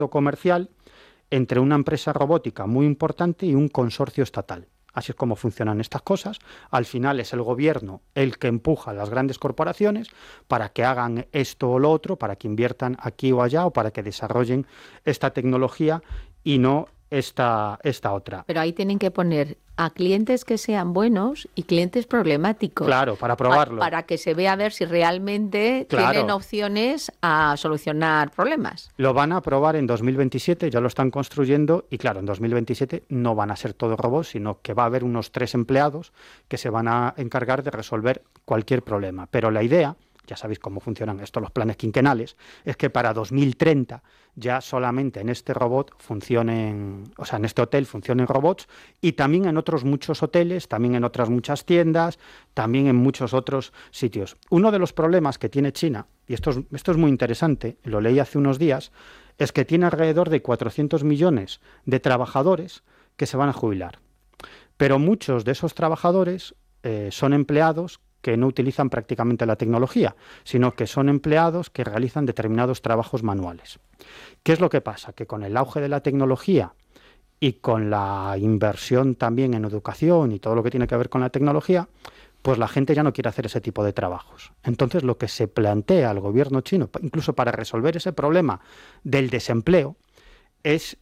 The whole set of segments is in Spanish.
comercial entre una empresa robótica muy importante y un consorcio estatal. Así es como funcionan estas cosas. Al final es el gobierno el que empuja a las grandes corporaciones para que hagan esto o lo otro, para que inviertan aquí o allá o para que desarrollen esta tecnología y no esta otra. Pero ahí tienen que poner a clientes que sean buenos y clientes problemáticos. Claro, para probarlo. Para que se vea a ver si realmente tienen opciones a solucionar problemas. Lo van a probar en 2027, ya lo están construyendo y claro, en 2027 no van a ser todos robots, sino que va a haber unos 3 empleados que se van a encargar de resolver cualquier problema. Pero la idea, ya sabéis cómo funcionan estos los planes quinquenales, es que para 2030 ya solamente en este robot funcionen, o sea, en este hotel funcionen robots y también en otros muchos hoteles, también en otras muchas tiendas, también en muchos otros sitios. Uno de los problemas que tiene China, y esto es muy interesante, lo leí hace unos días, es que tiene alrededor de 400 millones de trabajadores que se van a jubilar. Pero muchos de esos trabajadores son empleados que no utilizan prácticamente la tecnología, sino que son empleados que realizan determinados trabajos manuales. ¿Qué es lo que pasa? Que con el auge de la tecnología y con la inversión también en educación y todo lo que tiene que ver con la tecnología, pues la gente ya no quiere hacer ese tipo de trabajos. Entonces lo que se plantea al gobierno chino, incluso para resolver ese problema del desempleo, es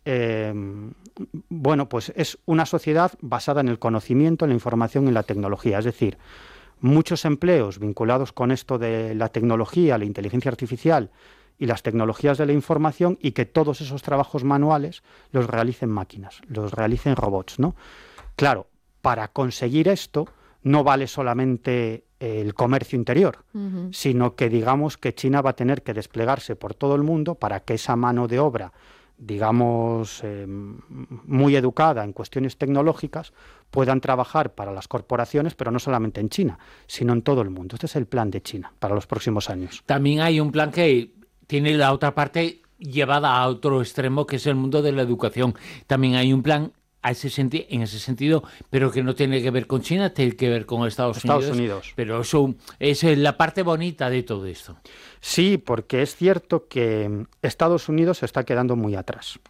pues es una sociedad basada en el conocimiento, en la información y en la tecnología. Es decir, muchos empleos vinculados con esto de la tecnología, la inteligencia artificial y las tecnologías de la información y que todos esos trabajos manuales los realicen máquinas, los realicen robots, ¿no? Claro, para conseguir esto no vale solamente el comercio interior, sino que digamos que China va a tener que desplegarse por todo el mundo para que esa mano de obra, digamos, muy educada en cuestiones tecnológicas, puedan trabajar para las corporaciones, pero no solamente en China, sino en todo el mundo. Este es el plan de China para los próximos años. También hay un plan que tiene la otra parte llevada a otro extremo, que es el mundo de la educación. También hay un plan en ese sentido, pero que no tiene que ver con China, tiene que ver con Estados Unidos. Pero eso es la parte bonita de todo esto. Sí, porque es cierto que Estados Unidos se está quedando muy atrás.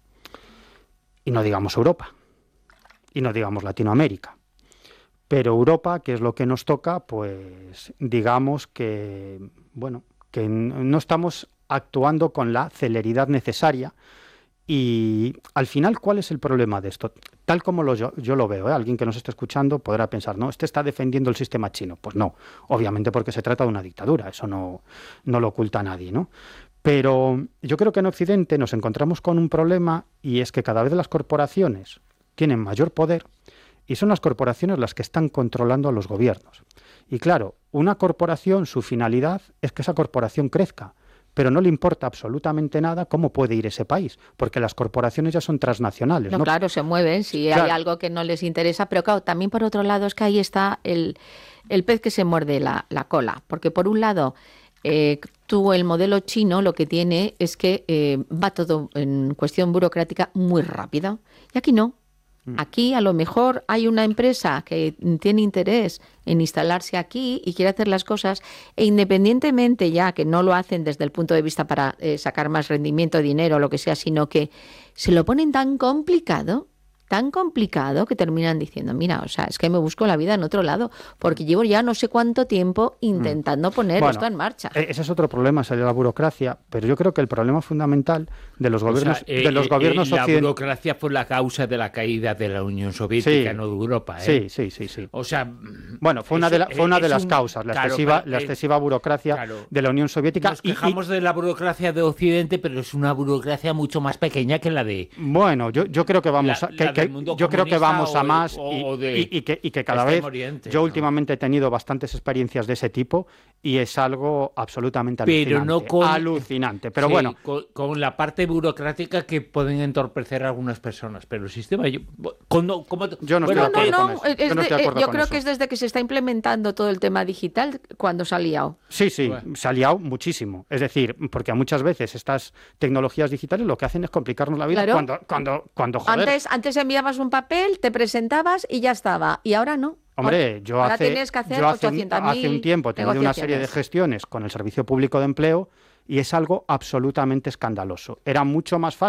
Y no digamos Europa, y no digamos Latinoamérica. Pero Europa, que es lo que nos toca, pues digamos que, que no estamos actuando con la celeridad necesaria. Y al final, ¿cuál es el problema de esto? Tal como yo lo veo, alguien que nos esté escuchando podrá pensar, no, este está defendiendo el sistema chino. Pues no, obviamente porque se trata de una dictadura, eso no lo oculta nadie, ¿no? Pero yo creo que en Occidente nos encontramos con un problema y es que cada vez las corporaciones tienen mayor poder y son las corporaciones las que están controlando a los gobiernos. Y claro, una corporación, su finalidad es que esa corporación crezca, pero no le importa absolutamente nada cómo puede ir ese país, porque las corporaciones ya son transnacionales. No, claro, se mueven si hay algo que no les interesa, pero claro, también por otro lado es que ahí está el pez que se muerde la cola, porque por un lado, el modelo chino lo que tiene es que va todo en cuestión burocrática muy rápido, y aquí no. Aquí a lo mejor hay una empresa que tiene interés en instalarse aquí y quiere hacer las cosas e independientemente ya que no lo hacen desde el punto de vista para sacar más rendimiento, dinero o lo que sea, sino que se lo ponen tan complicado que terminan diciendo, mira, o sea, es que me busco la vida en otro lado, porque llevo ya no sé cuánto tiempo intentando poner esto en marcha. Ese es otro problema, salir la burocracia, pero yo creo que el problema fundamental de los gobiernos, la burocracia fue la causa de la caída de la Unión Soviética, no de Europa. Sí. O sea, fue una de las causas, la excesiva burocracia de la Unión Soviética. Nos quejamos de la burocracia de Occidente, pero es una burocracia mucho más pequeña que la de... Bueno, yo creo que vamos yo creo que vamos a más y que cada vez Oriente, yo últimamente he tenido bastantes experiencias de ese tipo y es algo absolutamente alucinante. Pero bueno, con la parte burocrática que pueden entorpecer a algunas personas, pero el sistema yo no estoy de acuerdo. Yo creo que es desde que se está implementando todo el tema digital cuando se ha liado. Sí, se ha liado muchísimo. Es decir, porque muchas veces estas tecnologías digitales lo que hacen es complicarnos la vida cuando joder. Antes enviabas un papel, te presentabas y ya estaba. Y ahora no. Hombre, yo hace un tiempo he tenido una serie de gestiones con el Servicio Público de Empleo y es algo absolutamente escandaloso. Era mucho más fácil